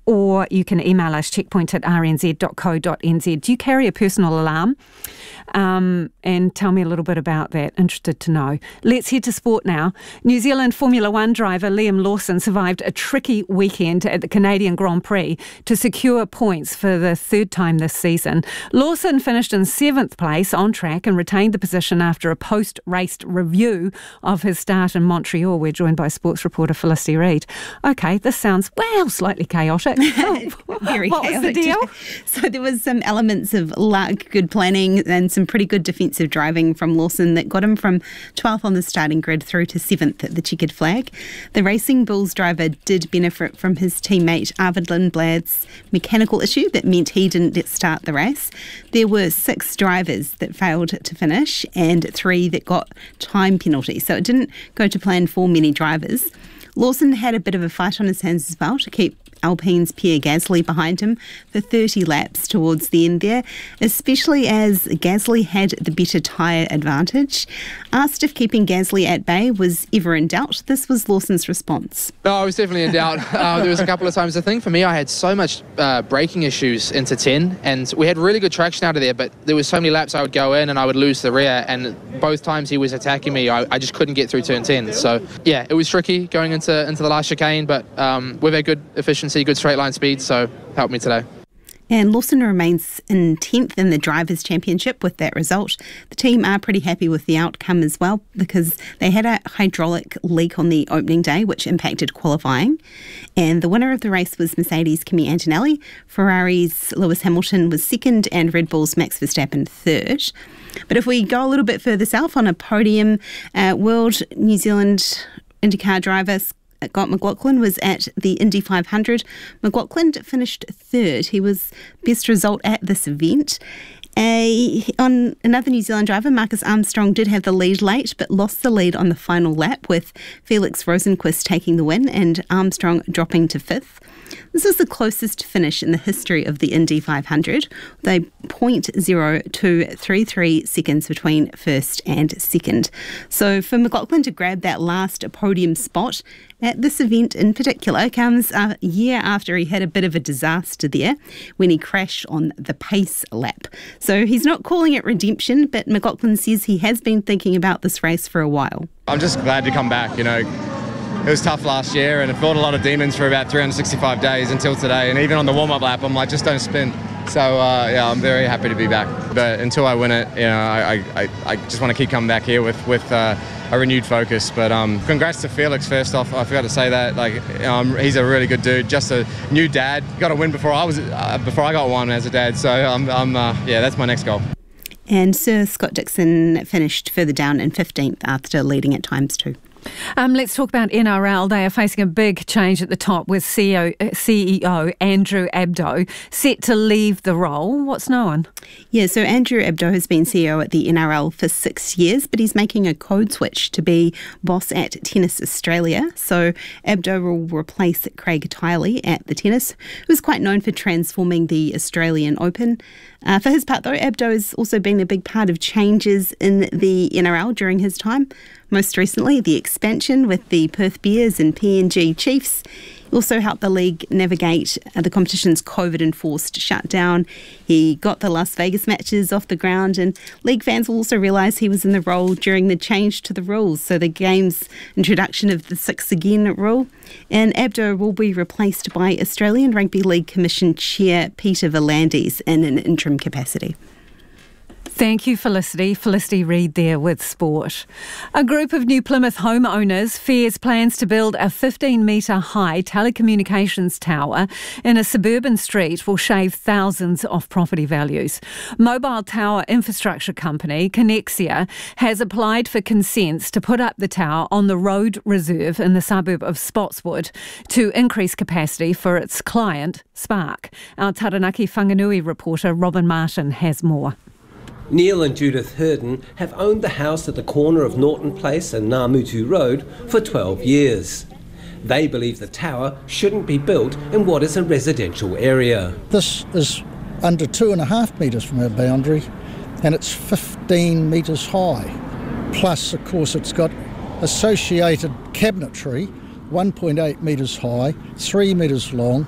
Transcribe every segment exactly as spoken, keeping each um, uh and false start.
or you can email us checkpoint at r n z dot co dot n z. Do you carry a personal alarm? Um, and tell me a little bit about that. Interested to know. Let's head to sport now. New Zealand Formula One driver Liam Lawson survived a tricky weekend at the Canadian Grand Prix to secure points for the third time this season. Lawson finished in seventh place on track and retained the position after a post-race review of his start in Montreal. We're joined by sports reporter Felicity Reid. Okay, this sounds, well, slightly chaotic. Very what chaotic. was the deal? So there was some elements of luck, good planning, and some pretty good defensive driving from Lawson that got him from twelfth on the starting grid through to seventh at the checkered flag. The Racing Bulls driver did benefit from his teammate Arvid Lindblad's mechanical issue that meant he didn't start the race. There were six drivers that failed to finish and three that got time penalties, so it didn't go to plan for many drivers. Lawson had a bit of a fight on his hands as well to keep Alpine's Pierre Gasly behind him for thirty laps towards the end there, especially as Gasly had the better tyre advantage. Asked if keeping Gasly at bay was ever in doubt, this was Lawson's response. No, I was definitely in doubt. Uh, there was a couple of times. The thing for me, I had so much uh, braking issues into ten, and we had really good traction out of there, but there was so many laps I would go in and I would lose the rear, and both times he was attacking me, I, I just couldn't get through turn ten. So, yeah, it was tricky going into, into the last chicane, but um, we've had good efficiency, good straight line speed, so helped me today. And Lawson remains in tenth in the Drivers' Championship with that result. The team are pretty happy with the outcome as well because they had a hydraulic leak on the opening day which impacted qualifying. And the winner of the race was Mercedes' Kimi Antonelli, Ferrari's Lewis Hamilton was second and Red Bull's Max Verstappen third. But if we go a little bit further south on a podium, uh, World New Zealand IndyCar driver Scott McLaughlin was at the Indy five hundred. McLaughlin finished third. He was best result at this event. A, on another New Zealand driver, Marcus Armstrong did have the lead late, but lost the lead on the final lap with Felix Rosenqvist taking the win and Armstrong dropping to fifth. This is the closest finish in the history of the Indy five hundred, with a zero point zero two three three seconds between first and second. So for McLaughlin to grab that last podium spot at this event in particular comes a year after he had a bit of a disaster there when he crashed on the pace lap. So he's not calling it redemption, but McLaughlin says he has been thinking about this race for a while. I'm just glad to come back, you know. It was tough last year and it fought a lot of demons for about three hundred sixty-five days until today, and even on the warm-up lap I'm like, just don't spin. So uh, yeah, I'm very happy to be back, but until I win it, you know, I, I, I just want to keep coming back here with, with uh, a renewed focus. But um, congrats to Felix first off, I forgot to say that, like, you know, I'm, he's a really good dude, just a new dad, got a win before I was uh, before I got one as a dad, so I'm, I'm uh, yeah, that's my next goal. And Sir Scott Dixon finished further down in fifteenth after leading at times too. Um, let's talk about N R L. They are facing a big change at the top with C E O Andrew Abdo set to leave the role. What's known? Yeah, so Andrew Abdo has been C E O at the N R L for six years, but he's making a code switch to be boss at Tennis Australia. So Abdo will replace Craig Tiley at the tennis, who's quite known for transforming the Australian Open. Uh, for his part, though, Abdo has also been a big part of changes in the N R L during his time. Most recently, the expansion with the Perth Bears and P N G Chiefs. He also helped the league navigate the competition's COVID-enforced shutdown. He got the Las Vegas matches off the ground, and league fans will also realise he was in the role during the change to the rules, so the game's introduction of the six again rule. And Abdo will be replaced by Australian Rugby League Commission Chair Peter V'landys in an interim capacity. Thank you, Felicity. Felicity Reid there with sport. A group of New Plymouth homeowners fears plans to build a fifteen metre high telecommunications tower in a suburban street will shave thousands of property values. Mobile tower infrastructure company Connexia has applied for consents to put up the tower on the road reserve in the suburb of Spotswood to increase capacity for its client, Spark. Our Taranaki Whanganui reporter Robin Martin has more. Neil and Judith Hurden have owned the house at the corner of Norton Place and Ngāmutu Road for twelve years. They believe the tower shouldn't be built in what is a residential area. This is under two and a half metres from our boundary, and it's fifteen metres high. Plus, of course, it's got associated cabinetry, one point eight metres high, three metres long,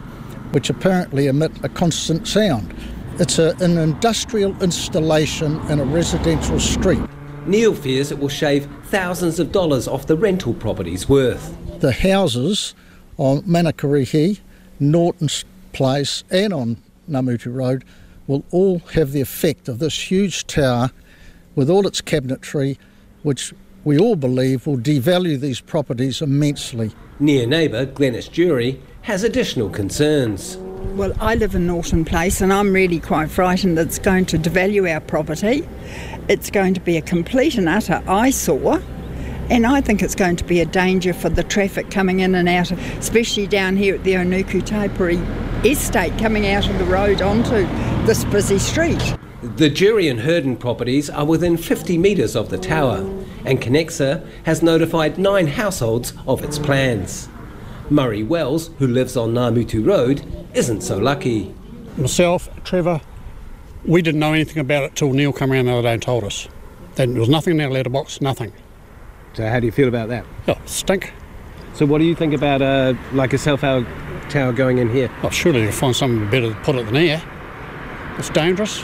which apparently emit a constant sound. It's a, an industrial installation in a residential street. Neil fears it will shave thousands of dollars off the rental property's worth. The houses on Manakarihi, Norton Place and on Ngāmutu Road will all have the effect of this huge tower with all its cabinetry, which we all believe will devalue these properties immensely. Near neighbour Glenys Jury has additional concerns. Well, I live in Norton Place and I'm really quite frightened that it's going to devalue our property. It's going to be a complete and utter eyesore, and I think it's going to be a danger for the traffic coming in and out, of, especially down here at the Onuku Taipuri estate, coming out of the road onto this busy street. The Jury and Herden properties are within fifty metres of the tower, and Connexa has notified nine households of its plans. Murray Wells, who lives on Ngāmutu Road, isn't so lucky. Myself, Trevor, we didn't know anything about it till Neil came around the other day and told us. Then there was nothing in our letterbox, nothing. So how do you feel about that? Oh, stink. So what do you think about uh, like a cell tower going in here? Oh, surely you'll find something better to put it than here. It's dangerous.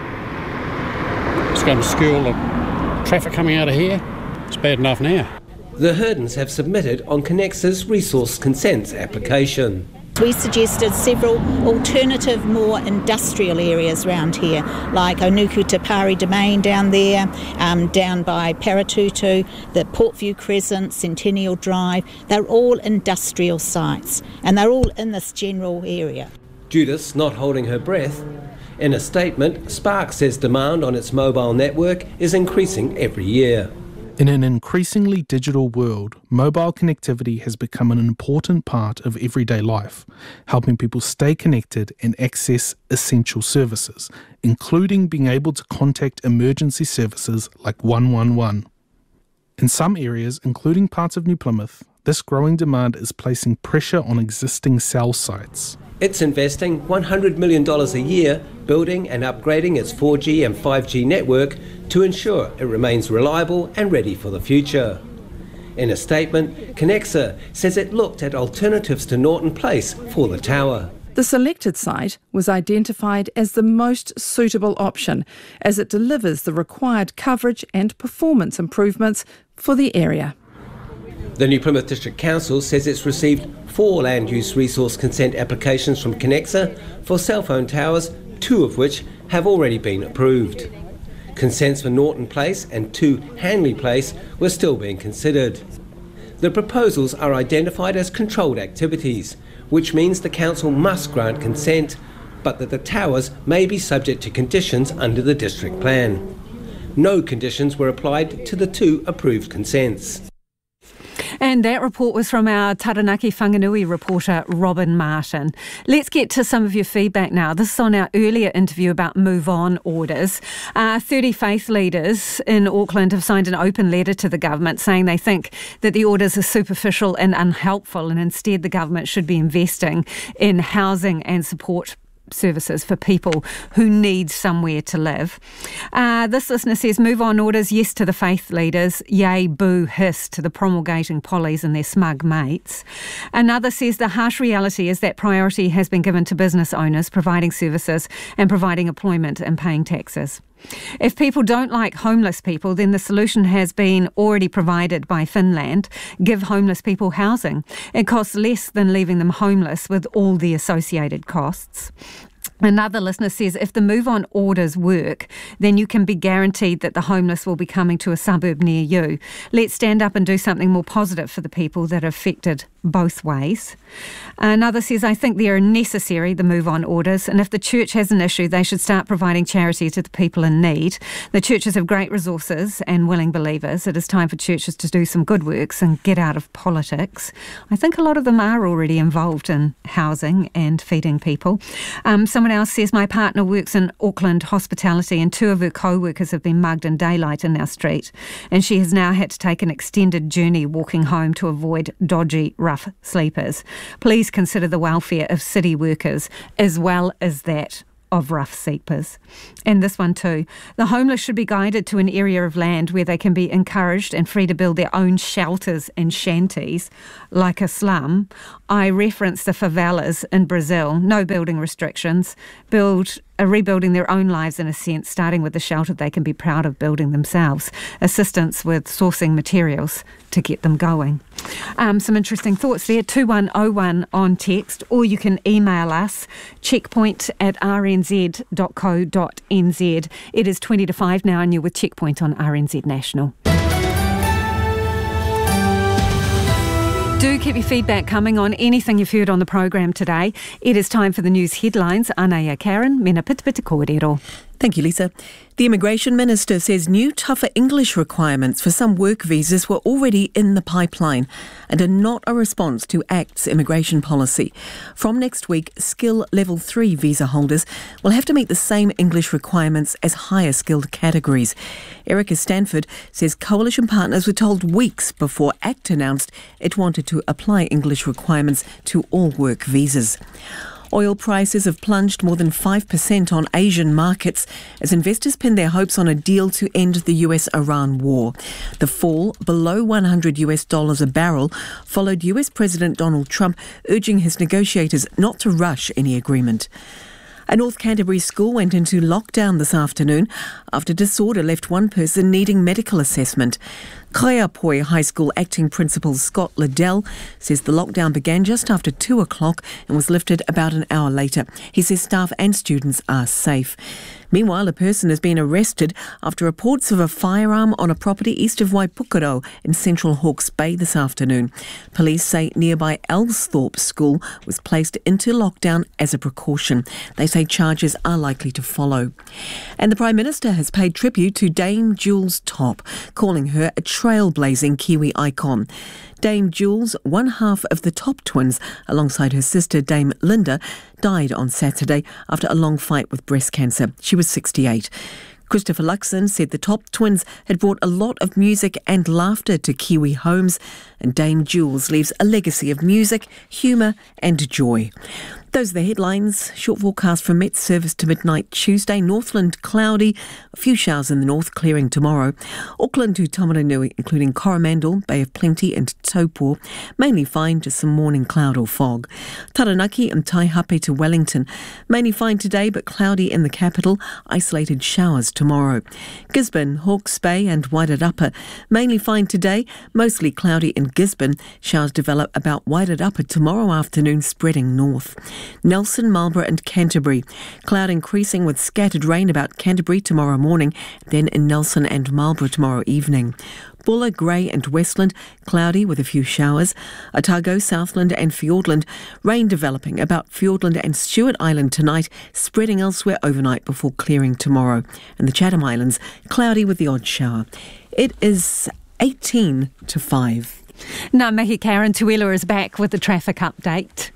It's going to school the traffic coming out of here. It's bad enough now. The Herdens have submitted on Connexa's resource consents application. We suggested several alternative, more industrial areas around here, like Onuku Tapari Domain down there, um, down by Paratutu, the Portview Crescent, Centennial Drive. They're all industrial sites, and they're all in this general area. Judith's not holding her breath. In a statement, Spark says demand on its mobile network is increasing every year. In an increasingly digital world, mobile connectivity has become an important part of everyday life, helping people stay connected and access essential services, including being able to contact emergency services like one one one. In some areas, including parts of New Plymouth, this growing demand is placing pressure on existing cell sites. It's investing one hundred million dollars a year building and upgrading its four G and five G network to ensure it remains reliable and ready for the future. In a statement, Connexa says it looked at alternatives to Norton Place for the tower. The selected site was identified as the most suitable option, as it delivers the required coverage and performance improvements for the area. The New Plymouth District Council says it's received four land use resource consent applications from Connexa for cell phone towers, two of which have already been approved. Consents for Norton Place and two Hanley Place were still being considered. The proposals are identified as controlled activities, which means the council must grant consent, but that the towers may be subject to conditions under the district plan. No conditions were applied to the two approved consents. And that report was from our Taranaki Whanganui reporter, Robin Martin. Let's get to some of your feedback now. This is on our earlier interview about move-on orders. Uh, thirty faith leaders in Auckland have signed an open letter to the government saying they think that the orders are superficial and unhelpful, and instead the government should be investing in housing and support services for people who need somewhere to live. Uh, this listener says, move on orders, yes to the faith leaders, yay, boo, hiss to the promulgating pollies and their smug mates. Another says the harsh reality is that priority has been given to business owners providing services and providing employment and paying taxes. If people don't like homeless people, then the solution has been already provided by Finland. Give homeless people housing. It costs less than leaving them homeless with all the associated costs. Another listener says, if the move-on orders work, then you can be guaranteed that the homeless will be coming to a suburb near you. Let's stand up and do something more positive for the people that are affected both ways. Another says, I think they are necessary, the move-on orders, and if the church has an issue, they should start providing charity to the people in need. The churches have great resources and willing believers. It is time for churches to do some good works and get out of politics. I think a lot of them are already involved in housing and feeding people. Um, someone else says, my partner works in Auckland hospitality and two of her co-workers have been mugged in daylight in our street, and she has now had to take an extended journey walking home to avoid dodgy, rough sleepers. Please consider the welfare of city workers as well as that of rough sleepers. And this one too. The homeless should be guided to an area of land where they can be encouraged and free to build their own shelters and shanties, like a slum. I reference the favelas in Brazil. No building restrictions. Build are rebuilding their own lives in a sense, starting with a shelter they can be proud of building themselves. Assistance with sourcing materials to get them going. Um, some interesting thoughts there. two one oh one on text, or you can email us, checkpoint at r n z dot co dot n z. It is twenty to five now and you're with Checkpoint on R N Z National. Do keep your feedback coming on anything you've heard on the program today. It is time for the news headlines. Anaya Karen, mena pitipita kōrero. Thank you, Lisa. The Immigration Minister says new tougher English requirements for some work visas were already in the pipeline and are not a response to ACT's immigration policy. From next week, Skill Level three visa holders will have to meet the same English requirements as higher skilled categories. Erica Stanford says coalition partners were told weeks before ACT announced it wanted to apply English requirements to all work visas. Oil prices have plunged more than five percent on Asian markets as investors pin their hopes on a deal to end the U S-Iran war. The fall, below one hundred US dollars a barrel, followed U S President Donald Trump urging his negotiators not to rush any agreement. A North Canterbury school went into lockdown this afternoon after disorder left one person needing medical assessment. Kaiapoi High School acting principal Scott Liddell says the lockdown began just after two o'clock and was lifted about an hour later. He says staff and students are safe. Meanwhile, a person has been arrested after reports of a firearm on a property east of Waipukaro in central Hawke's Bay this afternoon. Police say nearby Ellsthorpe School was placed into lockdown as a precaution. They say charges are likely to follow. And the Prime Minister has paid tribute to Dame Jules Topp, calling her a trailblazing Kiwi icon. Dame Jules, one half of the Topp twins, alongside her sister Dame Linda, died on Saturday after a long fight with breast cancer. She was sixty-eight. Christopher Luxon said the Topp twins had brought a lot of music and laughter to Kiwi homes, and Dame Jules leaves a legacy of music, humour and joy. Those are the headlines. Short forecast from Met Service to midnight Tuesday. Northland cloudy, a few showers in the north, clearing tomorrow. Auckland to Tamaranui, including Coromandel, Bay of Plenty and Taupo, mainly fine, just some morning cloud or fog. Taranaki and Taihape to Wellington, mainly fine today but cloudy in the capital, isolated showers tomorrow. Gisborne, Hawke's Bay and Wairarapa, mainly fine today, mostly cloudy in Gisborne. Showers develop about Wairarapa tomorrow afternoon, spreading north. Nelson, Marlborough and Canterbury. Cloud increasing with scattered rain about Canterbury tomorrow morning, then in Nelson and Marlborough tomorrow evening. Buller, Grey and Westland, cloudy with a few showers. Otago, Southland and Fiordland, rain developing about Fiordland and Stewart Island tonight, spreading elsewhere overnight before clearing tomorrow. And the Chatham Islands, cloudy with the odd shower. It is eighteen to five. Ngā mihi Karen, Tuila is back with the traffic update.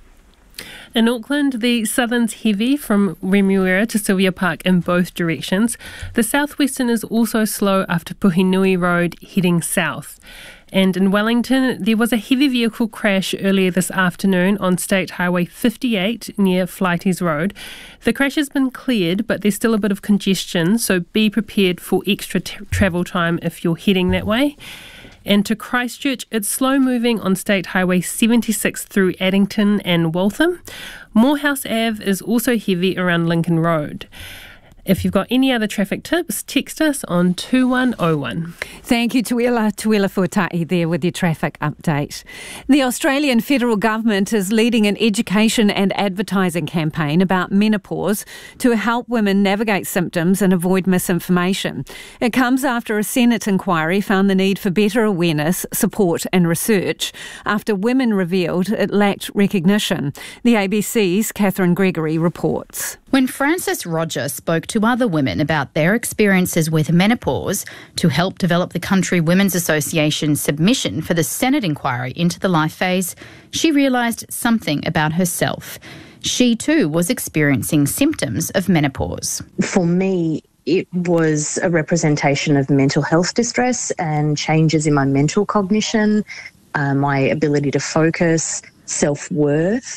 In Auckland, the southern's heavy from Remuera to Sylvia Park in both directions. The southwestern is also slow after Puhinui Road heading south. And in Wellington, there was a heavy vehicle crash earlier this afternoon on State Highway fifty-eight near Flighties Road. The crash has been cleared, but there's still a bit of congestion, so be prepared for extra t- travel time if you're heading that way. And to Christchurch, it's slow moving on State Highway seventy-six through Addington and Waltham. Morehouse Avenue is also heavy around Lincoln Road. If you've got any other traffic tips, text us on two one oh one. Thank you, Tuila. Tuila Fuatai there with your traffic update. The Australian federal government is leading an education and advertising campaign about menopause to help women navigate symptoms and avoid misinformation. It comes after a Senate inquiry found the need for better awareness, support and research after women revealed it lacked recognition. The A B C's Catherine Gregory reports. When Frances Roger spoke to other women about their experiences with menopause to help develop the Country Women's Association's submission for the Senate inquiry into the life phase, she realised something about herself. She too was experiencing symptoms of menopause. For me, it was a representation of mental health distress and changes in my mental cognition, uh, my ability to focus, self-worth.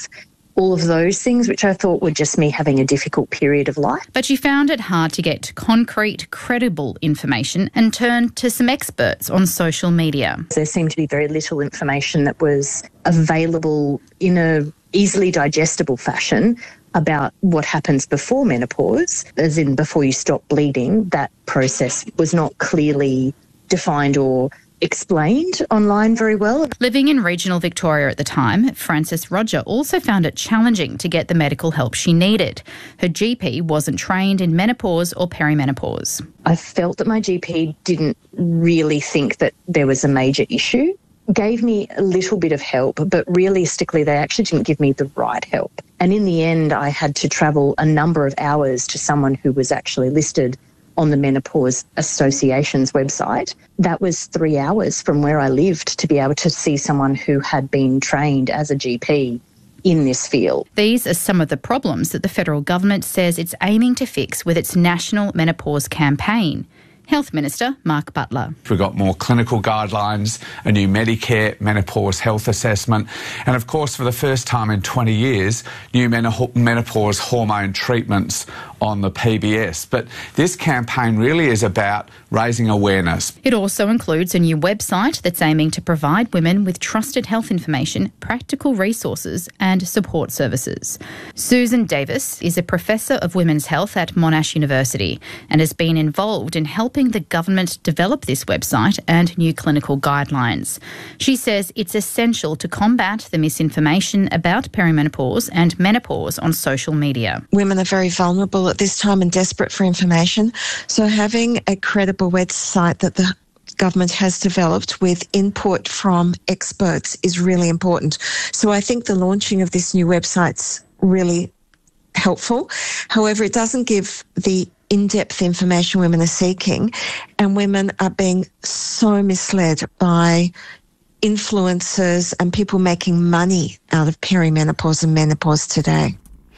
all of those things, which I thought were just me having a difficult period of life. But she found it hard to get concrete, credible information and turned to some experts on social media. There seemed to be very little information that was available in a easily digestible fashion about what happens before menopause, as in before you stop bleeding. That process was not clearly defined or explained online very well. Living in regional Victoria at the time, Frances Roger also found it challenging to get the medical help she needed. Her G P wasn't trained in menopause or perimenopause. I felt that my G P didn't really think that there was a major issue. Gave me a little bit of help, but realistically they actually didn't give me the right help. And in the end, I had to travel a number of hours to someone who was actually listed on the Menopause Association's website. That was three hours from where I lived to be able to see someone who had been trained as a G P in this field. These are some of the problems that the federal government says it's aiming to fix with its National Menopause Campaign. Health Minister Mark Butler. We've got more clinical guidelines, a new Medicare menopause health assessment, and of course for the first time in twenty years, new menopause hormone treatments on the P B S. But this campaign really is about raising awareness. It also includes a new website that's aiming to provide women with trusted health information, practical resources and support services. Susan Davis is a Professor of Women's Health at Monash University and has been involved in helping the government develop this website and new clinical guidelines. She says it's essential to combat the misinformation about perimenopause and menopause on social media. Women are very vulnerable at this time and desperate for information, so having a credible website that the government has developed with input from experts is really important. So I think the launching of this new website's really helpful. However, it doesn't give the in-depth information women are seeking, and women are being so misled by influencers and people making money out of perimenopause and menopause today.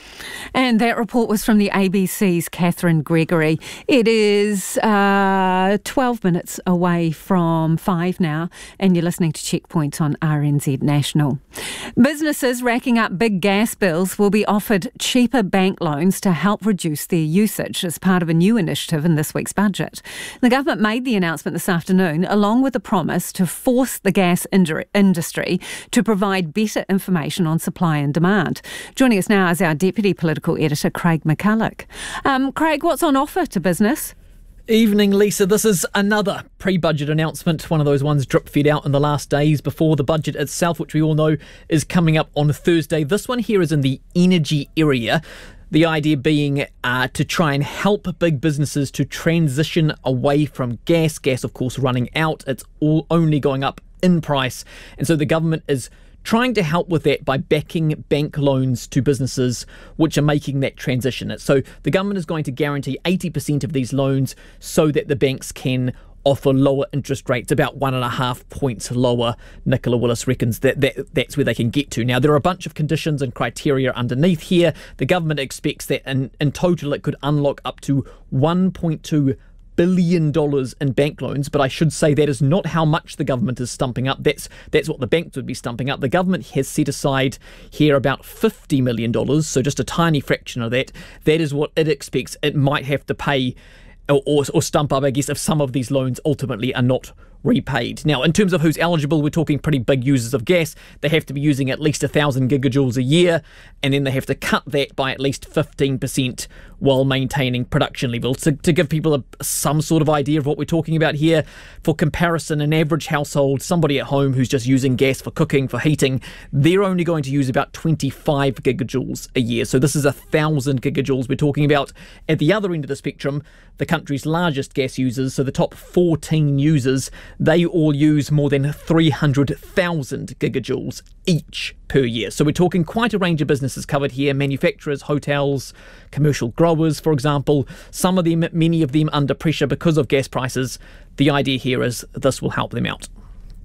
And that report was from the A B C's Catherine Gregory. It is uh, twelve minutes away from five now, and you're listening to Checkpoint on R N Z National. Businesses racking up big gas bills will be offered cheaper bank loans to help reduce their usage as part of a new initiative in this week's budget. The government made the announcement this afternoon, along with a promise to force the gas industry to provide better information on supply and demand. Joining us now is our Deputy Political Editor, Craig McCulloch. Um, Craig, what's on offer to business? Evening, Lisa. This is another pre-budget announcement, one of those ones drip-fed out in the last days before the budget itself, which we all know is coming up on Thursday. This one here is in the energy area. The idea being uh, to try and help big businesses to transition away from gas. Gas, of course, running out. It's all only going up in price. And so the government is trying to help with that by backing bank loans to businesses which are making that transition. So the government is going to guarantee eighty percent of these loans so that the banks can offer lower interest rates, about one and a half points lower. Nicola Willis reckons that, that that's where they can get to. Now, there are a bunch of conditions and criteria underneath here. The government expects that in, in total it could unlock up to one point two billion dollars in bank loans, but I should say that is not how much the government is stumping up. That's that's what the banks would be stumping up. The government has set aside here about fifty million dollars, so just a tiny fraction of that. That is what it expects it might have to pay or, or, or stump up, I guess, if some of these loans ultimately are not repaid. Now, in terms of who's eligible, we're talking pretty big users of gas. They have to be using at least one thousand gigajoules a year, and then they have to cut that by at least fifteen percent while maintaining production levels. To, to give people a, some sort of idea of what we're talking about here, for comparison, an average household, somebody at home who's just using gas for cooking, for heating, they're only going to use about twenty-five gigajoules a year. So this is one thousand gigajoules we're talking about. At the other end of the spectrum, the country's largest gas users, so the top fourteen users, they all use more than three hundred thousand gigajoules each per year. So we're talking quite a range of businesses covered here: manufacturers, hotels, commercial growers, for example. Some of them, many of them under pressure because of gas prices. The idea here is this will help them out.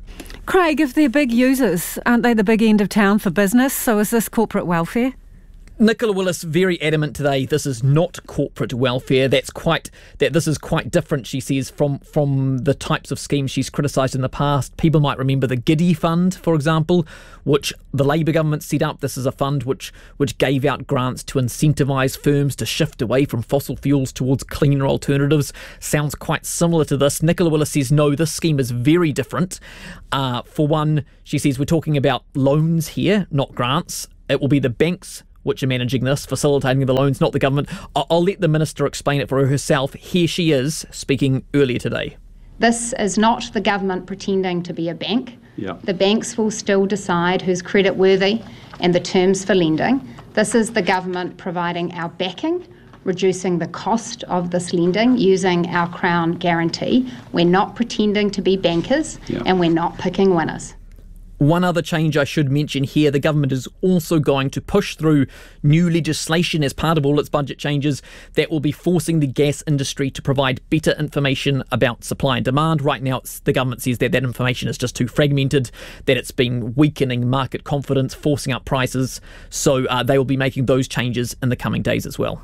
Craig, if they're big users, aren't they the big end of town for business? So is this corporate welfare? Nicola Willis very adamant today. This is not corporate welfare. That's quite that. This is quite different, she says, from from the types of schemes she's criticised in the past. People might remember the Giddy Fund, for example, which the Labour government set up. This is a fund which which gave out grants to incentivise firms to shift away from fossil fuels towards cleaner alternatives. Sounds quite similar to this. Nicola Willis says no, this scheme is very different. Uh, for one, she says we're talking about loans here, not grants. It will be the banks which are managing this, facilitating the loans, not the government. I'll, I'll let the minister explain it for herself. Here she is, speaking earlier today. This is not the government pretending to be a bank. Yeah. The banks will still decide who's creditworthy and the terms for lending. This is the government providing our backing, reducing the cost of this lending using our Crown guarantee. We're not pretending to be bankers, yeah. and we're not picking winners. One other change I should mention here, the government is also going to push through new legislation as part of all its budget changes that will be forcing the gas industry to provide better information about supply and demand. Right now, it's, the government says that that information is just too fragmented, that it's been weakening market confidence, forcing up prices. So uh, they will be making those changes in the coming days as well.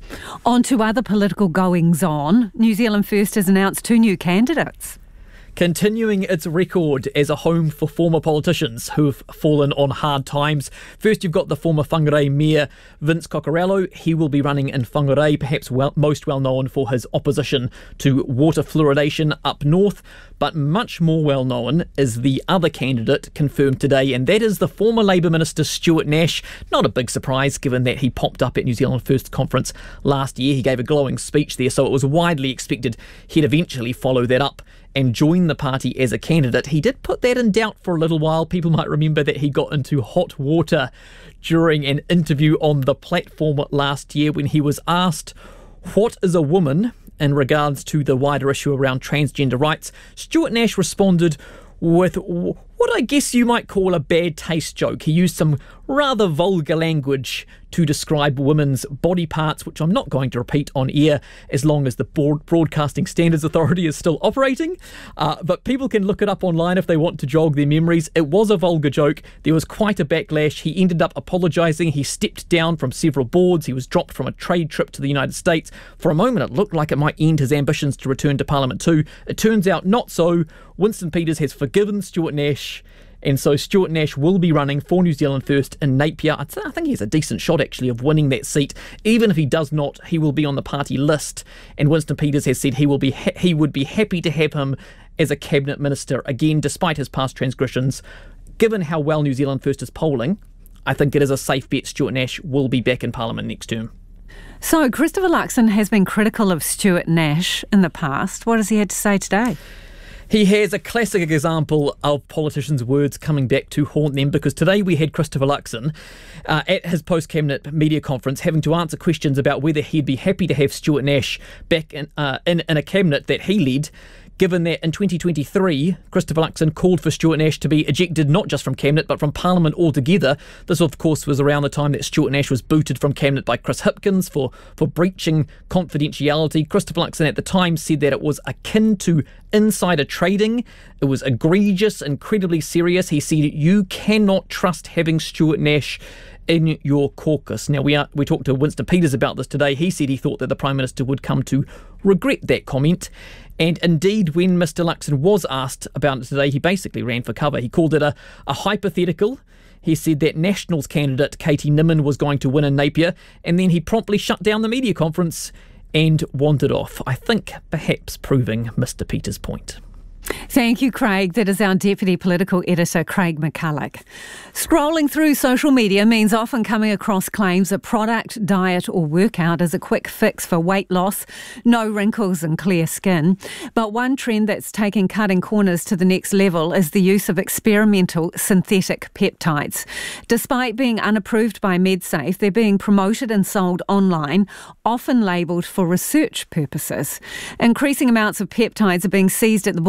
On to other political goings-on. New Zealand First has announced two new candidates. Continuing its record as a home for former politicians who have fallen on hard times. First, you've got the former Whangarei Mayor Vince Cocorello. He will be running in Whangarei, perhaps well, most well known for his opposition to water fluoridation up north. But much more well known is the other candidate confirmed today, and that is the former Labour Minister Stuart Nash. Not a big surprise given that he popped up at New Zealand First conference last year. He gave a glowing speech there, so it was widely expected he'd eventually follow that up and join the party as a candidate. He did put that in doubt for a little while. People might remember that he got into hot water during an interview on the platform last year when he was asked, "What is a woman?" in regards to the wider issue around transgender rights. Stuart Nash responded with what I guess you might call a bad taste joke. He used some rather vulgar language to describe women's body parts, which I'm not going to repeat on air as long as the Broad- Broadcasting Standards Authority is still operating. Uh, but people can look it up online if they want to jog their memories. It was a vulgar joke. There was quite a backlash. He ended up apologising. He stepped down from several boards. He was dropped from a trade trip to the United States. For a moment, it looked like it might end his ambitions to return to Parliament too. It turns out not so. Winston Peters has forgiven Stuart Nash, and so Stuart Nash will be running for New Zealand First in Napier. I think he has a decent shot, actually, of winning that seat. Even if he does not, he will be on the party list. And Winston Peters has said he will be ha- he would be happy to have him as a cabinet minister again, despite his past transgressions. Given how well New Zealand First is polling, I think it is a safe bet Stuart Nash will be back in Parliament next term. So Christopher Luxon has been critical of Stuart Nash in the past. What has he had to say today? He has a classic example of politicians' words coming back to haunt them, because today we had Christopher Luxon uh, at his post-cabinet media conference having to answer questions about whether he'd be happy to have Stuart Nash back in, uh, in, in a cabinet that he led, given that in twenty twenty-three, Christopher Luxon called for Stuart Nash to be ejected not just from Cabinet but from Parliament altogether. This, of course, was around the time that Stuart Nash was booted from Cabinet by Chris Hipkins for, for breaching confidentiality. Christopher Luxon at the time said that it was akin to insider trading. It was egregious, incredibly serious. He said you cannot trust having Stuart Nash in your caucus. Now, we are, we talked to Winston Peters about this today. He said he thought that the Prime Minister would come to regret that comment. And indeed, when Mister Luxon was asked about it today, he basically ran for cover. He called it a, a hypothetical. He said that Nationals candidate Katie Nimmin was going to win in Napier, and then he promptly shut down the media conference and wandered off. I think perhaps proving Mister Peters' point. Thank you, Craig. That is our Deputy Political Editor, Craig McCulloch. Scrolling through social media means often coming across claims a product, diet or workout is a quick fix for weight loss, no wrinkles and clear skin. But one trend that's taking cutting corners to the next level is the use of experimental synthetic peptides. Despite being unapproved by MedSafe, they're being promoted and sold online, often labelled for research purposes. Increasing amounts of peptides are being seized at the border,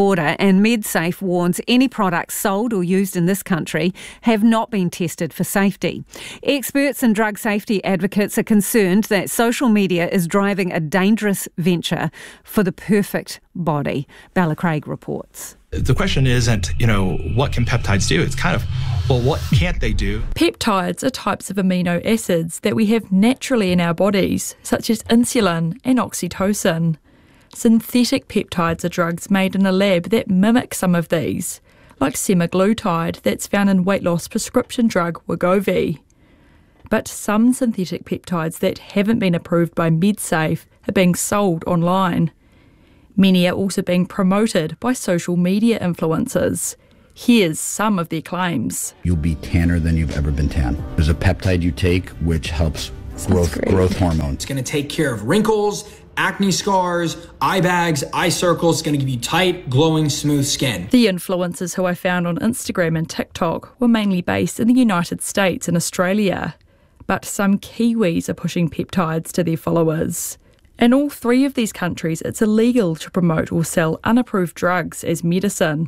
and MedSafe warns any products sold or used in this country have not been tested for safety. Experts and drug safety advocates are concerned that social media is driving a dangerous venture for the perfect body. Bella Craig reports. The question isn't, you know, what can peptides do? It's kind of, well, what can't they do? Peptides are types of amino acids that we have naturally in our bodies, such as insulin and oxytocin. Synthetic peptides are drugs made in a lab that mimic some of these, like semaglutide that's found in weight loss prescription drug Wegovy. But some synthetic peptides that haven't been approved by MedSafe are being sold online. Many are also being promoted by social media influencers. Here's some of their claims. You'll be tanner than you've ever been tan. There's a peptide you take which helps growth growth hormone. It's going to take care of wrinkles, acne scars, eye bags, eye circles. It's going to give you tight, glowing, smooth skin. The influencers who I found on Instagram and TikTok were mainly based in the United States and Australia. But some Kiwis are pushing peptides to their followers. In all three of these countries, it's illegal to promote or sell unapproved drugs as medicine.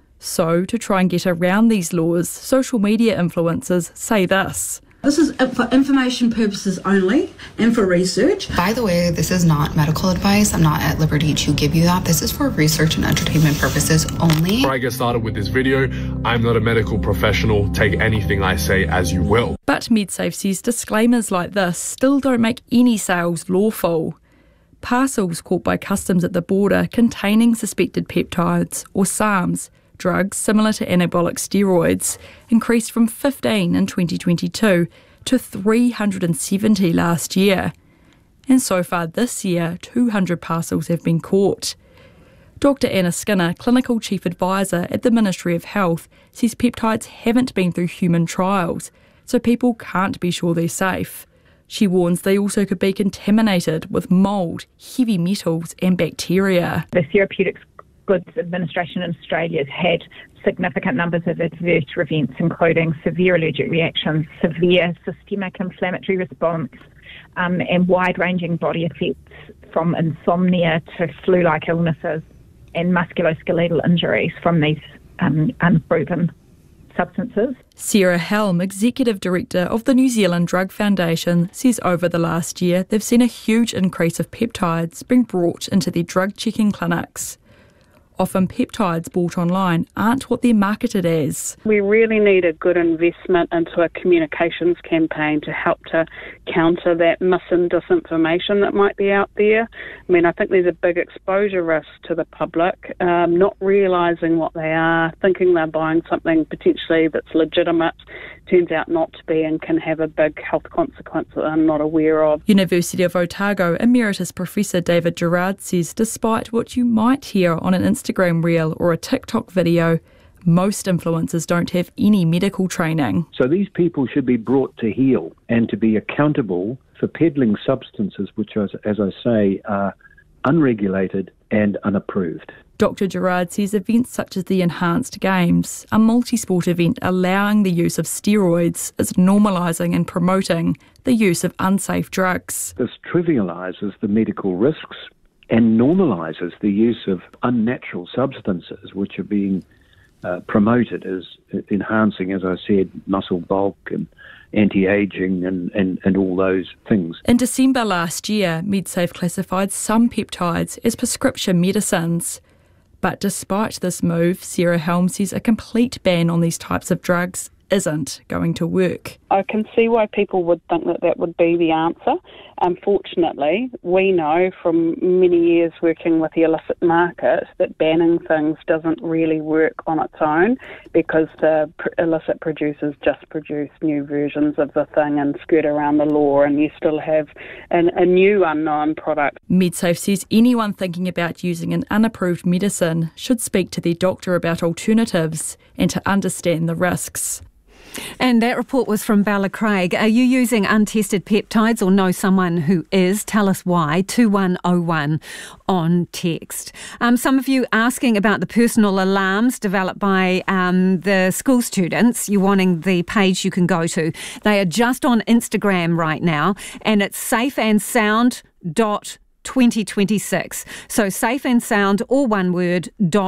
So, to try and get around these laws, social media influencers say this. This is for information purposes only and for research. By the way, this is not medical advice. I'm not at liberty to give you that. This is for research and entertainment purposes only. Before I get started with this video, I'm not a medical professional. Take anything I say as you will. But MedSafe says disclaimers like this still don't make any sales lawful. Parcels caught by customs at the border containing suspected peptides, or SARMs, drugs similar to anabolic steroids, increased from fifteen in twenty twenty-two to three hundred seventy last year. And so far this year, two hundred parcels have been caught. Doctor Anna Skinner, Clinical Chief Advisor at the Ministry of Health, says peptides haven't been through human trials, so people can't be sure they're safe. She warns they also could be contaminated with mould, heavy metals and bacteria. The Therapeutics Goods Administration in Australia has had significant numbers of adverse events, including severe allergic reactions, severe systemic inflammatory response, um, and wide-ranging body effects from insomnia to flu-like illnesses and musculoskeletal injuries from these um, unproven substances. Sarah Helm, Executive Director of the New Zealand Drug Foundation, says over the last year they've seen a huge increase of peptides being brought into their drug checking clinics. Often peptides bought online aren't what they're marketed as. We really need a good investment into a communications campaign to help to counter that mis and disinformation that might be out there. I mean, I think there's a big exposure risk to the public, um, not realising what they are, thinking they're buying something potentially that's legitimate, turns out not to be, and can have a big health consequence that I'm not aware of. University of Otago Emeritus Professor David Gerard says despite what you might hear on an Instagram reel or a TikTok video, most influencers don't have any medical training. So these people should be brought to heel and to be accountable for peddling substances which, as, as I say, are unregulated and unapproved. Doctor Gerard says events such as the Enhanced Games, a multi-sport event allowing the use of steroids, is normalising and promoting the use of unsafe drugs. This trivialises the medical risks and normalises the use of unnatural substances which are being uh, promoted as enhancing, as I said, muscle bulk and anti-aging and, and, and all those things. In December last year, MedSafe classified some peptides as prescription medicines. But despite this move, Sarah Helm says a complete ban on these types of drugs isn't going to work. I can see why people would think that that would be the answer. Unfortunately, we know from many years working with the illicit market that banning things doesn't really work on its own, because the illicit producers just produce new versions of the thing and skirt around the law, and you still have an, a new unknown product. MedSafe says anyone thinking about using an unapproved medicine should speak to their doctor about alternatives and to understand the risks. And that report was from Bella Craig. Are you using untested peptides or know someone who is? Tell us why. two one oh one on text. Um, some of you asking about the personal alarms developed by um, the school students. You're wanting the page you can go to. They are just on Instagram right now, and it's safe and sound dot twenty twenty-six. So safe and sound, all one word, dot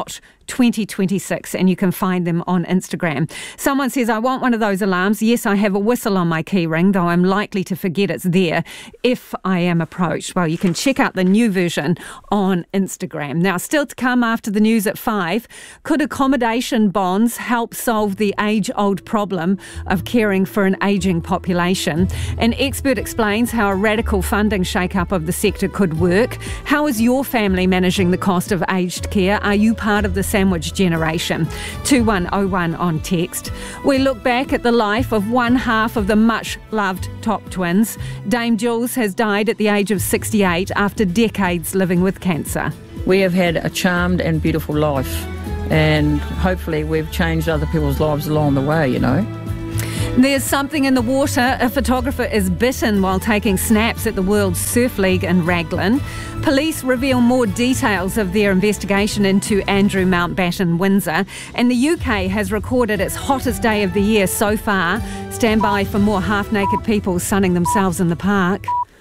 twenty twenty-six, and you can find them on Instagram. Someone says, I want one of those alarms. Yes, I have a whistle on my keyring, though I'm likely to forget it's there if I am approached. Well, you can check out the new version on Instagram. Now, still to come after the news at five, could accommodation bonds help solve the age-old problem of caring for an ageing population? An expert explains how a radical funding shake-up of the sector could work. How is your family managing the cost of aged care? Are you part of the sandwich generation? two one oh one on text. We look back at the life of one half of the much-loved Top Twins. Dame Jules has died at the age of sixty-eight after decades living with cancer. We have had a charmed and beautiful life, and hopefully we've changed other people's lives along the way, you know. There's something in the water. A photographer is bitten while taking snaps at the World Surf League in Raglan. Police reveal more details of their investigation into Andrew Mountbatten Windsor. And the U K has recorded its hottest day of the year so far. Stand by for more half-naked people sunning themselves in the park.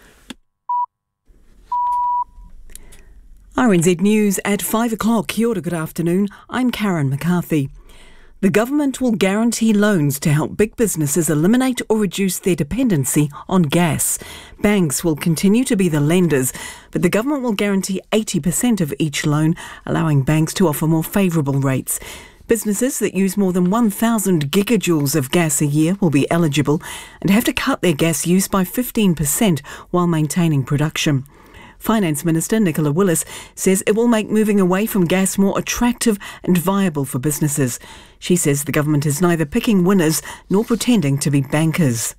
R N Z News at five o'clock. Kia ora, good afternoon. I'm Karen McCarthy. The government will guarantee loans to help big businesses eliminate or reduce their dependency on gas. Banks will continue to be the lenders, but the government will guarantee eighty percent of each loan, allowing banks to offer more favourable rates. Businesses that use more than one thousand gigajoules of gas a year will be eligible and have to cut their gas use by fifteen percent while maintaining production. Finance Minister Nicola Willis says it will make moving away from gas more attractive and viable for businesses. She says the government is neither picking winners nor pretending to be bankers.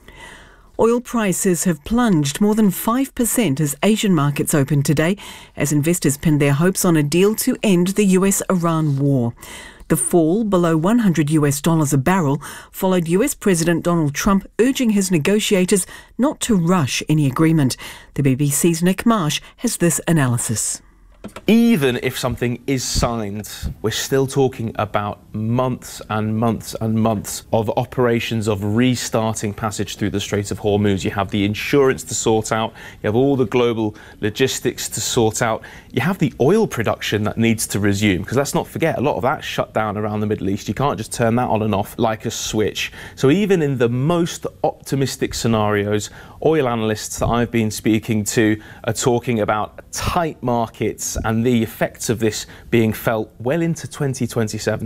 Oil prices have plunged more than five percent as Asian markets opened today, as investors pinned their hopes on a deal to end the U S Iran war. The fall below one hundred US dollars a barrel followed U S President Donald Trump urging his negotiators not to rush any agreement. The B B C's Nick Marsh has this analysis. Even if something is signed, we're still talking about months and months and months of operations of restarting passage through the Strait of Hormuz. You have the insurance to sort out, you have all the global logistics to sort out, you have the oil production that needs to resume, because let's not forget, a lot of that's shut down around the Middle East. You can't just turn that on and off like a switch. So even in the most optimistic scenarios, oil analysts that I've been speaking to are talking about tight markets and the effects of this being felt well into twenty twenty-seven.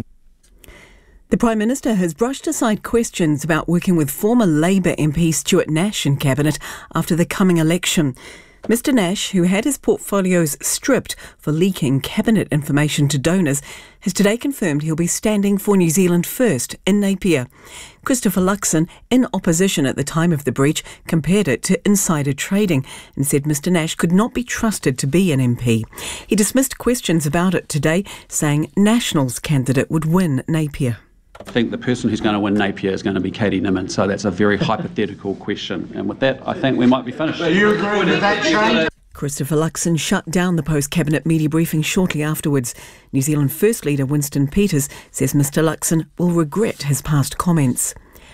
The Prime Minister has brushed aside questions about working with former Labour M P Stuart Nash in Cabinet after the coming election. Mister Nash, who had his portfolios stripped for leaking Cabinet information to donors, has today confirmed he'll be standing for New Zealand First in Napier. Christopher Luxon, in opposition at the time of the breach, compared it to insider trading and said Mister Nash could not be trusted to be an M P. He dismissed questions about it today, saying Nationals candidate would win Napier. I think the person who's going to win Napier is going to be Katie Nimmin, so that's a very hypothetical question. And with that, I think we might be finished. Do you agree with that, Shane? Christopher Luxon shut down the post-cabinet media briefing shortly afterwards. New Zealand First leader Winston Peters says Mister Luxon will regret his past comments.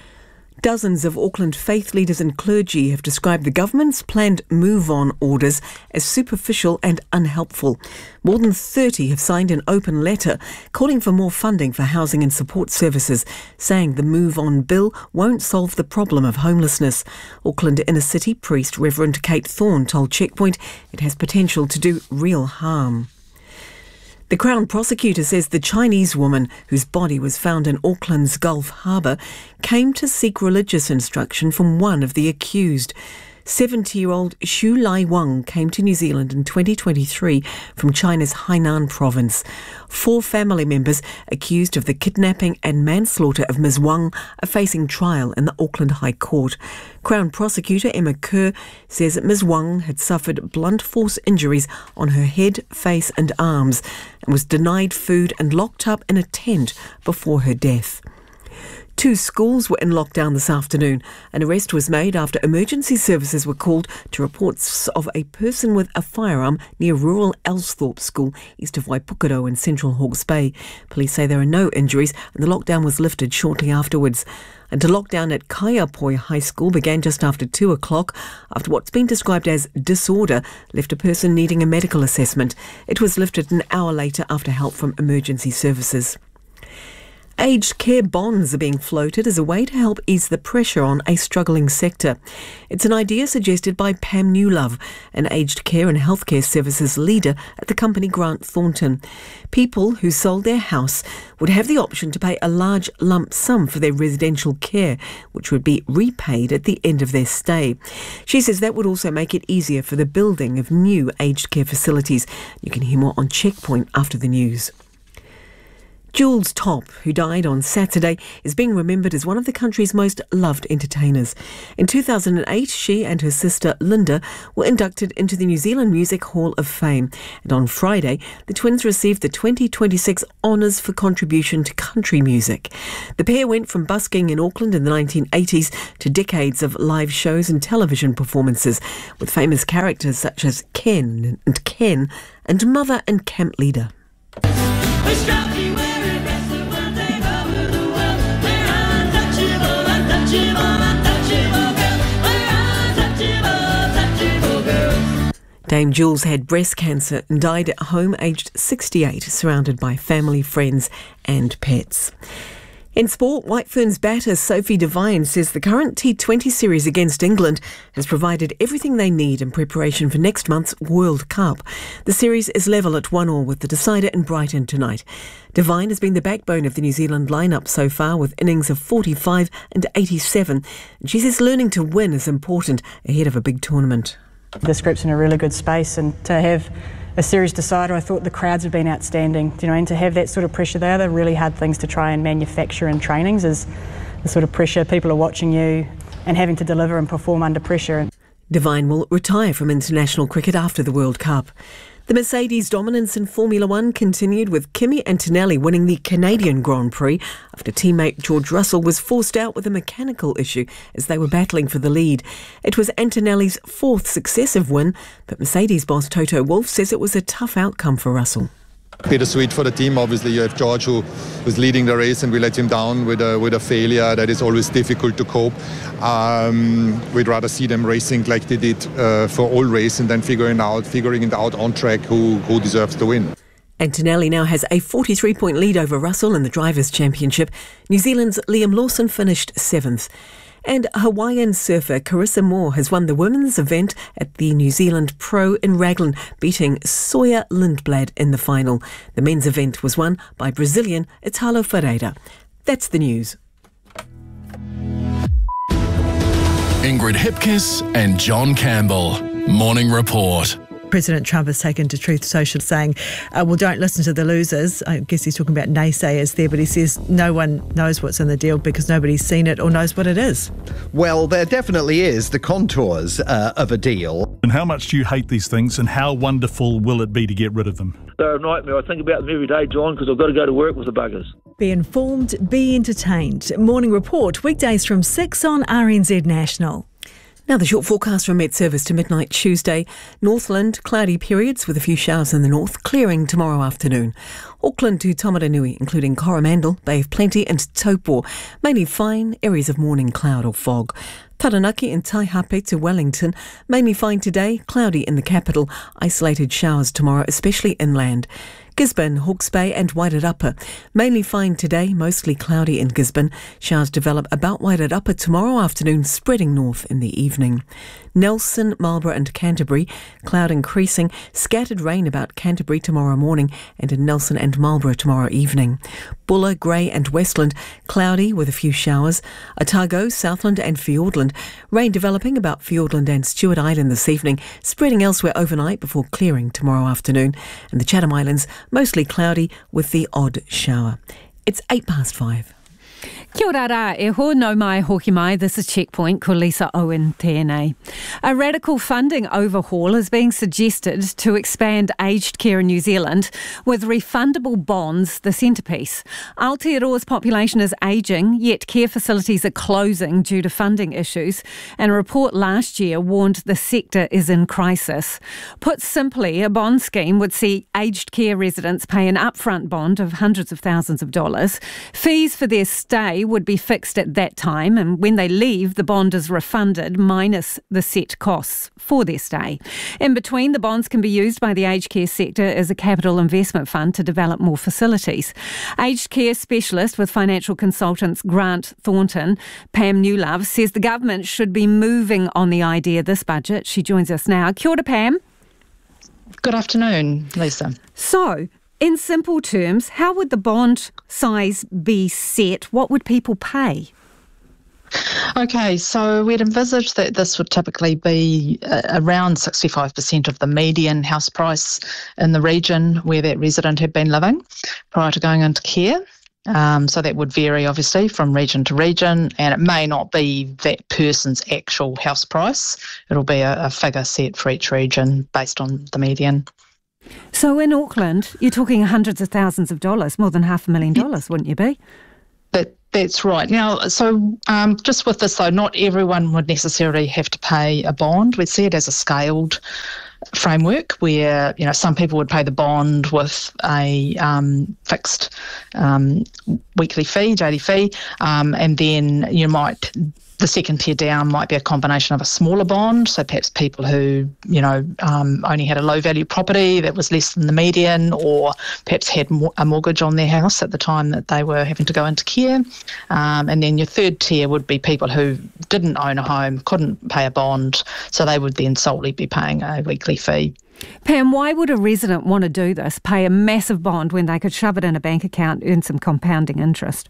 Dozens of Auckland faith leaders and clergy have described the government's planned move-on orders as superficial and unhelpful. More than thirty have signed an open letter calling for more funding for housing and support services, saying the move-on bill won't solve the problem of homelessness. Auckland inner city priest Reverend Kate Thorne told Checkpoint it has potential to do real harm. The Crown Prosecutor says the Chinese woman whose body was found in Auckland's Gulf Harbour came to seek religious instruction from one of the accused. seventy-year-old Xu Lai Wang came to New Zealand in twenty twenty-three from China's Hainan province. Four family members accused of the kidnapping and manslaughter of Miz Wang are facing trial in the Auckland High Court. Crown Prosecutor Emma Kerr says that Miz Wang had suffered blunt force injuries on her head, face and arms and was denied food and locked up in a tent before her death. Two schools were in lockdown this afternoon. An arrest was made after emergency services were called to reports of a person with a firearm near rural Elsthorpe School, east of Waipukaro in central Hawke's Bay. Police say there are no injuries and the lockdown was lifted shortly afterwards. And the lockdown at Kaiapoi High School began just after two o'clock after what's been described as disorder left a person needing a medical assessment. It was lifted an hour later after help from emergency services. Aged care bonds are being floated as a way to help ease the pressure on a struggling sector. It's an idea suggested by Pam Newlove, an aged care and healthcare services leader at the company Grant Thornton. People who sold their house would have the option to pay a large lump sum for their residential care, which would be repaid at the end of their stay. She says that would also make it easier for the building of new aged care facilities. You can hear more on Checkpoint after the news. Jules Topp, who died on Saturday, is being remembered as one of the country's most loved entertainers. In two thousand eight, she and her sister Linda were inducted into the New Zealand Music Hall of Fame. And on Friday, the twins received the twenty twenty-six Honours for Contribution to Country Music. The pair went from busking in Auckland in the nineteen eighties to decades of live shows and television performances, with famous characters such as Ken and Ken and Mother and Camp Leader. Dame Jules had breast cancer and died at home aged sixty-eight, surrounded by family, friends and pets. In sport, White Ferns batter Sophie Devine says the current T twenty series against England has provided everything they need in preparation for next month's World Cup. The series is level at one all with the decider in Brighton tonight. Devine has been the backbone of the New Zealand lineup so far with innings of forty-five and eighty-seven. And she says learning to win is important ahead of a big tournament. This group's in a really good space, and to have a series decider, I thought the crowds have been outstanding. You know, and to have that sort of pressure there, they're really hard things to try and manufacture in trainings, is the sort of pressure. People are watching you and having to deliver and perform under pressure. Devine will retire from international cricket after the World Cup. The Mercedes dominance in Formula One continued with Kimi Antonelli winning the Canadian Grand Prix after teammate George Russell was forced out with a mechanical issue as they were battling for the lead. It was Antonelli's fourth successive win, but Mercedes boss Toto Wolff says it was a tough outcome for Russell. Bittersweet for the team. Obviously, you have George who was leading the race, and we let him down with a with a failure that is always difficult to cope. Um, we'd rather see them racing like they did uh, for all race, and then figuring out figuring it out on track who who deserves the win. Antonelli now has a forty-three point lead over Russell in the Drivers' Championship. New Zealand's Liam Lawson finished seventh. And Hawaiian surfer Carissa Moore has won the women's event at the New Zealand Pro in Raglan, beating Sawyer Lindblad in the final. The men's event was won by Brazilian Italo Ferreira. That's the news. Ingrid Hipkiss and John Campbell. Morning Report. President Trump has taken to Truth Social saying, uh, well, don't listen to the losers. I guess he's talking about naysayers there, but he says no one knows what's in the deal because nobody's seen it or knows what it is. Well, there definitely is the contours uh, of a deal. And how much do you hate these things, and how wonderful will it be to get rid of them? They're a nightmare. I think about them every day, John, because I've got to go to work with the buggers. Be informed, be entertained. Morning Report, weekdays from six on R N Z National. Now the short forecast from Met Service to midnight Tuesday. Northland, cloudy periods with a few showers in the north, clearing tomorrow afternoon. Auckland to Tamaranui, including Coromandel, Bay of Plenty and Taupo. Mainly fine, areas of morning cloud or fog. Taranaki and Taihape to Wellington, mainly fine today, cloudy in the capital. Isolated showers tomorrow, especially inland. Gisborne, Hawke's Bay and Wairarapa. Mainly fine today, mostly cloudy in Gisborne. Showers develop about Wairarapa tomorrow afternoon, spreading north in the evening. Nelson, Marlborough and Canterbury, cloud increasing. Scattered rain about Canterbury tomorrow morning and in Nelson and Marlborough tomorrow evening. Buller, Grey and Westland, cloudy with a few showers. Otago, Southland and Fiordland. Rain developing about Fiordland and Stewart Island this evening, spreading elsewhere overnight before clearing tomorrow afternoon. And the Chatham Islands, mostly cloudy with the odd shower. It's eight past five. Kia ora rā, e ho no mai hoki mai. This is Checkpoint, ko Lisa Owen tēnei. A radical funding overhaul is being suggested to expand aged care in New Zealand, with refundable bonds the centrepiece. Aotearoa's population is ageing, yet care facilities are closing due to funding issues, and a report last year warned the sector is in crisis. Put simply, a bond scheme would see aged care residents pay an upfront bond of hundreds of thousands of dollars. Fees for their stay would be fixed at that time, and when they leave, the bond is refunded minus the set costs for their stay. In between, the bonds can be used by the aged care sector as a capital investment fund to develop more facilities. Aged care specialist with financial consultants Grant Thornton, Pam Newlove, says the government should be moving on the idea this budget. She joins us now. Kia ora, Pam. Good afternoon, Lisa. So, in simple terms, how would the bond size be set? What would people pay? Okay, so we'd envisage that this would typically be uh, around sixty-five percent of the median house price in the region where that resident had been living prior to going into care. Um, so that would vary, obviously, from region to region, and it may not be that person's actual house price. It'll be a, a figure set for each region based on the median. So in Auckland, you're talking hundreds of thousands of dollars, more than half a million dollars, wouldn't you be? That, that's right. Now, so um, just with this, though, not everyone would necessarily have to pay a bond. We see it as a scaled framework where, you know, some people would pay the bond with a um, fixed um, weekly fee, daily fee, um, and then you might... The second tier down might be a combination of a smaller bond, so perhaps people who, you know, um, only had a low-value property that was less than the median, or perhaps had a mortgage on their house at the time that they were having to go into care. Um, and then your third tier would be people who didn't own a home, couldn't pay a bond, so they would then solely be paying a weekly fee. Pam, why would a resident want to do this, pay a massive bond when they could shove it in a bank account, earn some compounding interest?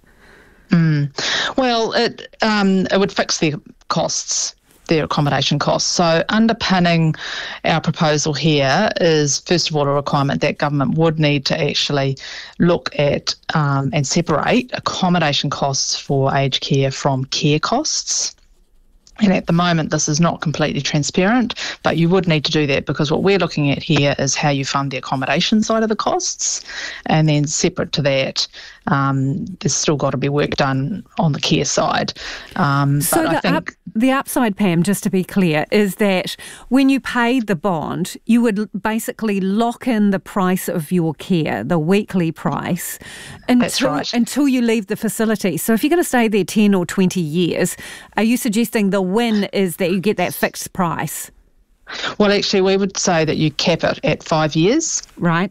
Mm. Well, it um, it would fix their costs, their accommodation costs. So underpinning our proposal here is, first of all, a requirement that government would need to actually look at um, and separate accommodation costs for aged care from care costs. And at the moment, this is not completely transparent, but you would need to do that, because what we're looking at here is how you fund the accommodation side of the costs. And then separate to that, um, there's still got to be work done on the care side. Um, so but the, I think up, the upside, Pam, just to be clear, is that when you paid the bond, you would basically lock in the price of your care, the weekly price, until, That's right. until you leave the facility. So if you're going to stay there ten or twenty years, are you suggesting the win is that you get that fixed price? Well, actually, we would say that you cap it at five years. Right.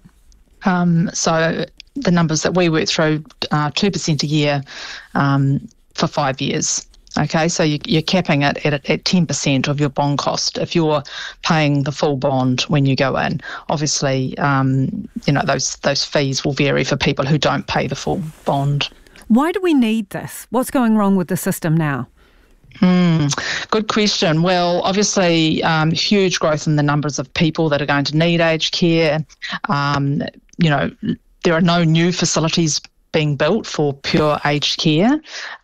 Um, so the numbers that we work through are two percent a year um, for five years. Okay, so you, you're capping it at, at ten percent of your bond cost if you're paying the full bond when you go in. Obviously, um, you know, those those fees will vary for people who don't pay the full bond. Why do we need this? What's going wrong with the system now? Hmm, good question. Well, obviously, um, huge growth in the numbers of people that are going to need aged care. Um, you know, there are no new facilities being built for pure aged care.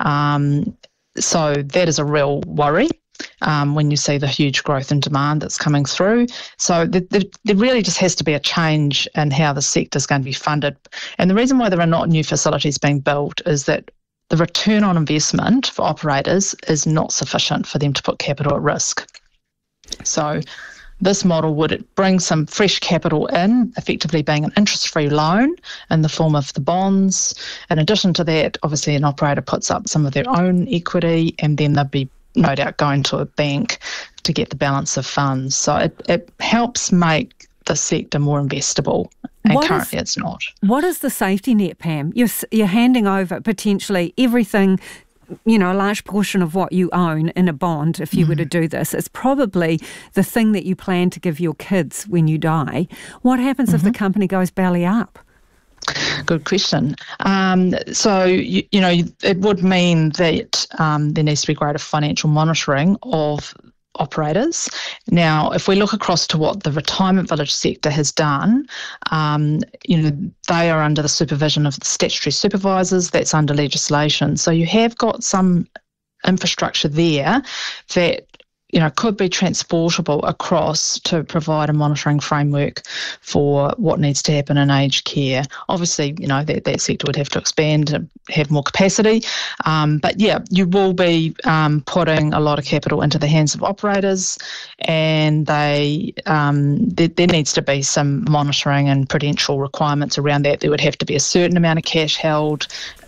Um, so that is a real worry um, when you see the huge growth in demand that's coming through. So the, the, there really just has to be a change in how the sector is going to be funded. And the reason why there are not new facilities being built is that the return on investment for operators is not sufficient for them to put capital at risk. So this model would bring some fresh capital in, effectively being an interest-free loan in the form of the bonds. In addition to that, obviously an operator puts up some of their own equity, and then they'll be no doubt going to a bank to get the balance of funds. So it, it helps make the sector more investable, and what currently is, it's not. What is the safety net, Pam? You're, you're handing over potentially everything, you know, a large portion of what you own in a bond if you mm. were to do this. It's probably the thing that you plan to give your kids when you die. What happens mm-hmm. if the company goes belly up? Good question. Um, so, you, you know, it would mean that um, there needs to be greater financial monitoring of operators. Now, if we look across to what the retirement village sector has done, um, you know, they are under the supervision of the statutory supervisors. That's under legislation. So you have got some infrastructure there that, you know, could be transportable across to provide a monitoring framework for what needs to happen in aged care. Obviously, you know, that, that sector would have to expand and have more capacity. Um, but yeah, you will be um, putting a lot of capital into the hands of operators, and they um, there, there needs to be some monitoring and prudential requirements around that. There would have to be a certain amount of cash held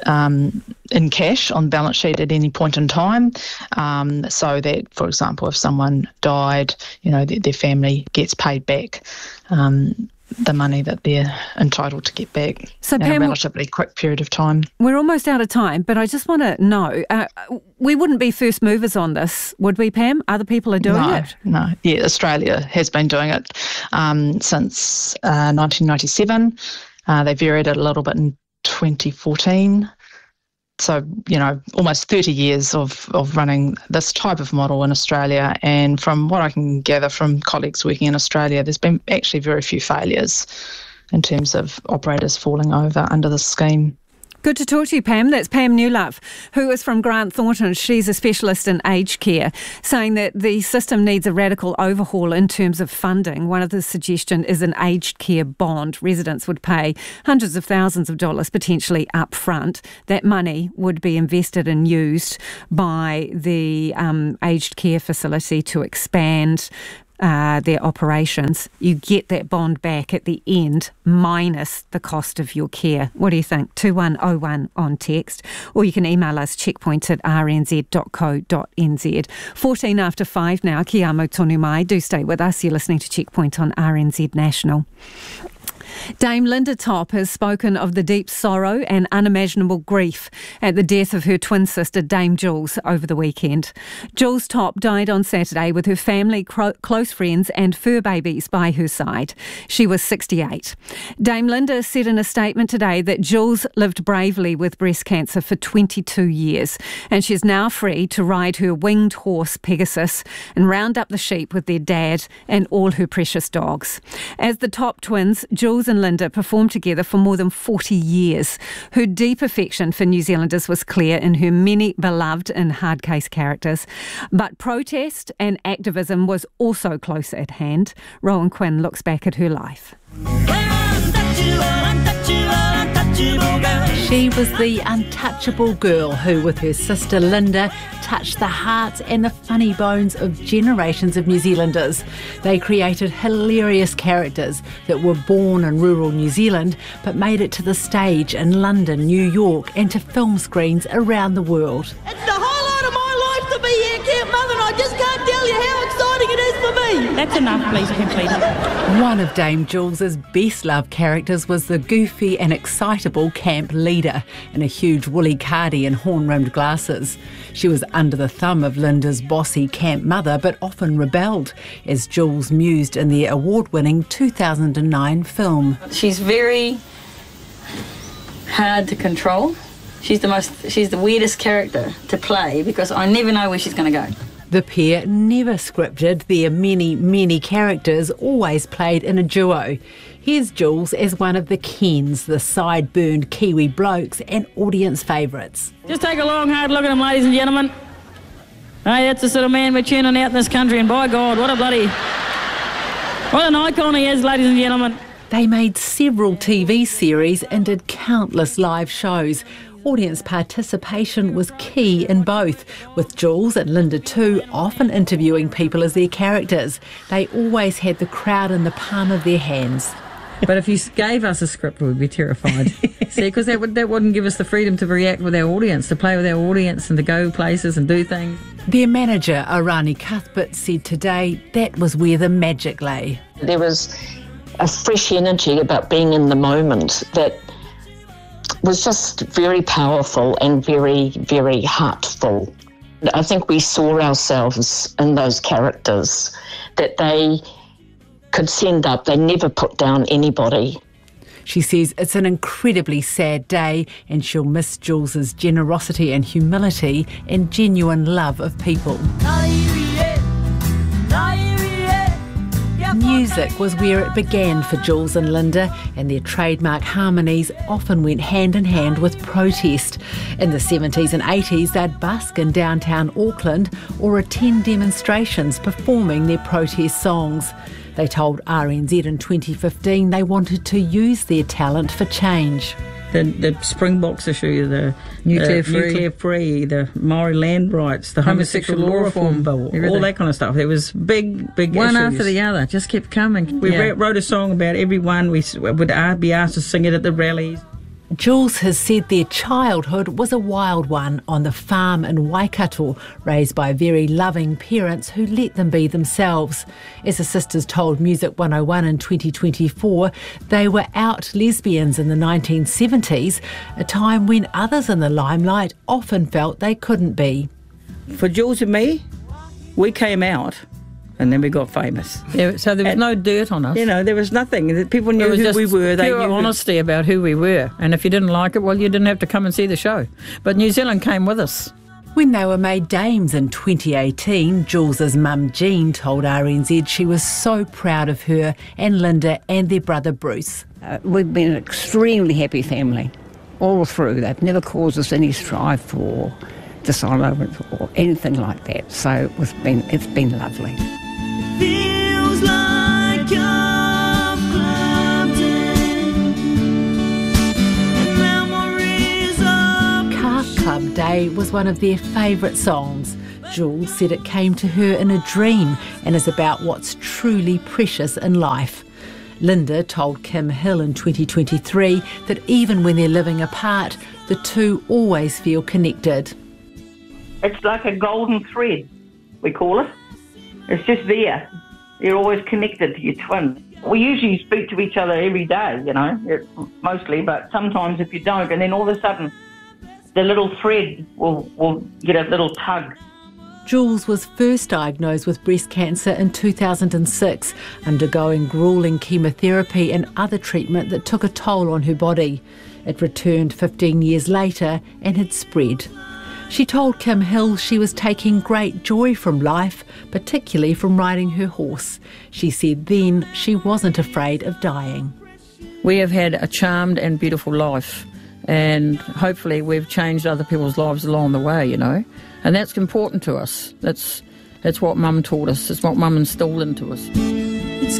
um, in cash on the balance sheet at any point in time, um, so that, for example, if someone died, you know, their, their family gets paid back um, the money that they're entitled to get back so, in Pam, a relatively quick period of time. We're almost out of time, but I just want to know, uh, we wouldn't be first movers on this, would we, Pam? Other people are doing no, it? No, yeah, Australia has been doing it um, since uh, nineteen ninety-seven. Uh, they varied it a little bit in twenty fourteen. So, you know, almost thirty years of, of running this type of model in Australia. And from what I can gather from colleagues working in Australia, there's been actually very few failures in terms of operators falling over under this scheme. Good to talk to you, Pam. That's Pam Newlove, who is from Grant Thornton. She's a specialist in aged care, saying that the system needs a radical overhaul in terms of funding. One of the suggestions is an aged care bond. Residents would pay hundreds of thousands of dollars potentially up front. That money would be invested and used by the um, aged care facility to expand Uh, their operations. You get that bond back at the end minus the cost of your care. What do you think? two one oh one on text, or you can email us checkpoint at r n z dot co dot n z. fourteen after five now. Ki amo tonu mai. Do stay with us. You're listening to Checkpoint on R N Z National. Dame Linda Top has spoken of the deep sorrow and unimaginable grief at the death of her twin sister, Dame Jules, over the weekend. Jules Top died on Saturday with her family, cro- close friends and fur babies by her side. She was sixty-eight. Dame Linda said in a statement today that Jules lived bravely with breast cancer for twenty-two years, and she's now free to ride her winged horse, Pegasus, and round up the sheep with their dad and all her precious dogs. As the Top twins, Jules and Linda performed together for more than forty years. Her deep affection for New Zealanders was clear in her many beloved and hard case characters. But protest and activism was also close at hand. Rowan Quinn looks back at her life. She was the untouchable girl who, with her sister Linda, touched the hearts and the funny bones of generations of New Zealanders. They created hilarious characters that were born in rural New Zealand but made it to the stage in London, New York and to film screens around the world. It's the highlight of my life to be here, Camp Mother, and I just can't tell you how exciting it is for me. That's enough, please, Camp Leader. One of Dame Jules's best-loved characters was the goofy and excitable Camp Leader in a huge woolly cardie and horn-rimmed glasses. She was under the thumb of Linda's bossy Camp Mother, but often rebelled, as Jules mused in the award-winning two thousand nine film. She's very hard to control. She's the most, she's the weirdest character to play because I never know where she's going to go. The pair never scripted their many, many characters, always played in a duo. Here's Jules as one of the Kens, the side-burned Kiwi blokes and audience favourites. Just take a long, hard look at him, ladies and gentlemen. Hey, that's the sort of man we're tuning out in this country, and by God, what a bloody... what an icon he is, ladies and gentlemen. They made several T V series and did countless live shows. Audience participation was key in both, with Jules and Linda too often interviewing people as their characters. They always had the crowd in the palm of their hands. But if you gave us a script, we'd be terrified. See, because that, would, that wouldn't give us the freedom to react with our audience, to play with our audience and to go places and do things. Their manager, Arani Cuthbert, said today that was where the magic lay. There was a fresh energy about being in the moment that was just very powerful and very, very heartful. I think we saw ourselves in those characters, that they could send up, they never put down anybody. She says it's an incredibly sad day and she'll miss Jules's generosity and humility and genuine love of people. Music was where it began for Jules and Linda, and their trademark harmonies often went hand in hand with protest. In the seventies and eighties, they'd busk in downtown Auckland or attend demonstrations performing their protest songs. They told R N Z in twenty fifteen they wanted to use their talent for change. The, the Springboks issue, the nuclear, uh, free. nuclear free, the Maori land rights, the homosexual, homosexual law reform bill, everything. All that kind of stuff. There was big, big one issues. after the other, just kept coming. We yeah. wrote a song about everyone. We would be asked to sing it at the rallies. Jules has said their childhood was a wild one on the farm in Waikato, raised by very loving parents who let them be themselves. As the sisters told Music one oh one in twenty twenty-four, they were out lesbians in the nineteen seventies, a time when others in the limelight often felt they couldn't be. For Jules and me, we came out and then we got famous. Yeah, so there was and, no dirt on us. You know, there was nothing. People knew who we were. They pure knew honesty who... about who we were. And if you didn't like it, well, you didn't have to come and see the show. But New Zealand came with us. When they were made dames in twenty eighteen, Jules's mum Jean told R N Z she was so proud of her and Linda and their brother Bruce. Uh, we've been an extremely happy family all through. They've never caused us any strife or dishonour or anything like that. So it's been, it's been lovely. Feels like I've climbed in, and memories of Car Club Day was one of their favourite songs. Jules said it came to her in a dream and is about what's truly precious in life. Linda told Kim Hill in twenty twenty-three that even when they're living apart, the two always feel connected. It's like a golden thread, we call it. It's just there. You're always connected to your twin. We usually speak to each other every day, you know, mostly, but sometimes if you don't, and then all of a sudden the little thread will, will get a little tug. Jules was first diagnosed with breast cancer in two thousand six, undergoing gruelling chemotherapy and other treatment that took a toll on her body. It returned fifteen years later and had spread. She told Kim Hill she was taking great joy from life, particularly from riding her horse. She said then she wasn't afraid of dying. We have had a charmed and beautiful life, and hopefully we've changed other people's lives along the way, you know. And that's important to us. That's, that's what Mum taught us. It's what Mum instilled into us.